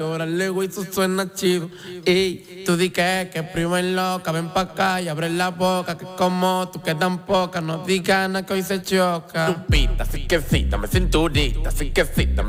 Ahora el eso suena chido. Y tú di que primo es loca, ven pa' acá y abre la boca, que como tú que tan poca, no digas nada que hoy se choca. Tu pita, sí que sí, dame cinturita, sí que sí, dame